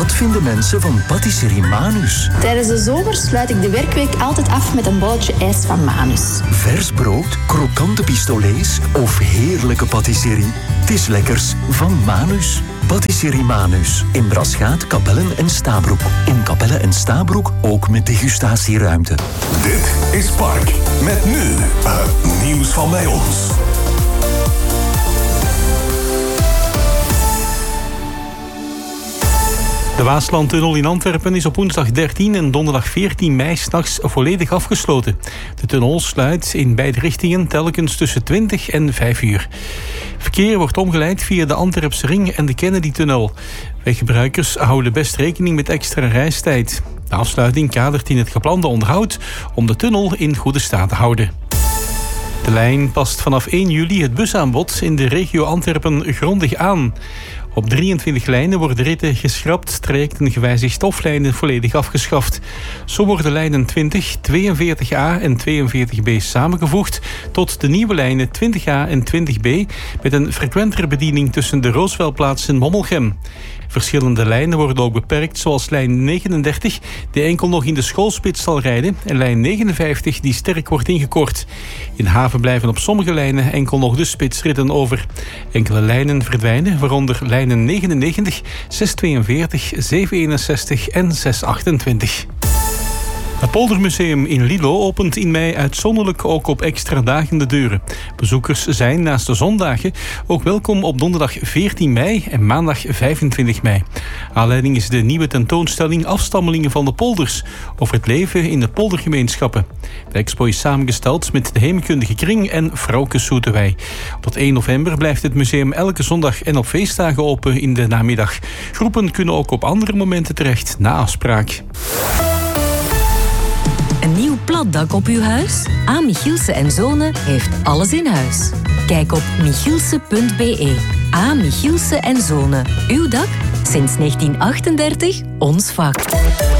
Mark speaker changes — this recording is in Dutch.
Speaker 1: Wat vinden mensen van Patisserie Manus?
Speaker 2: Tijdens de zomer sluit ik de werkweek altijd af met een bolletje ijs van Manus.
Speaker 1: Vers brood, krokante pistolets of heerlijke patisserie. Het is lekkers van Manus. Patisserie Manus. In Braschaat, Capellen en Stabroek. In Capellen en Stabroek ook met degustatieruimte.
Speaker 3: Dit is Park. Met nu nieuws van bij ons.
Speaker 4: De Waaslandtunnel in Antwerpen is op woensdag 13 en donderdag 14 mei 's nachts volledig afgesloten. De tunnel sluit in beide richtingen telkens tussen 20 en 5 uur. Verkeer wordt omgeleid via de Antwerpse Ring en de Kennedy-tunnel. Weggebruikers houden best rekening met extra reistijd. De afsluiting kadert in het geplande onderhoud om de tunnel in goede staat te houden. De lijn past vanaf 1 juli het busaanbod in de regio Antwerpen grondig aan. Op 23 lijnen worden ritten geschrapt, trajecten gewijzigd of lijnen volledig afgeschaft. Zo worden lijnen 20, 42A en 42B samengevoegd tot de nieuwe lijnen 20A en 20B met een frequentere bediening tussen de Roosvelplaats en Mommelgem. Verschillende lijnen worden ook beperkt, zoals lijn 39, die enkel nog in de schoolspits zal rijden, en lijn 59, die sterk wordt ingekort. In Haven blijven op sommige lijnen enkel nog de spitsritten over. Enkele lijnen verdwijnen, waaronder lijnen 99, 642, 761 en 628. Het Poldermuseum in Lilo opent in mei uitzonderlijk ook op extra dagen de deuren. Bezoekers zijn naast de zondagen ook welkom op donderdag 14 mei en maandag 25 mei. Aanleiding is de nieuwe tentoonstelling Afstammelingen van de Polders over het leven in de poldergemeenschappen. De expo is samengesteld met de Heemkundige Kring en Frauke Soetewij. Tot 1 november blijft het museum elke zondag en op feestdagen open in de namiddag. Groepen kunnen ook op andere momenten terecht na afspraak.
Speaker 5: Een nieuw platdak op uw huis? A. Michielsen en Zonen heeft alles in huis. Kijk op michielsen.be. A. Michielsen en Zonen. Uw dak? Sinds 1938 ons vak.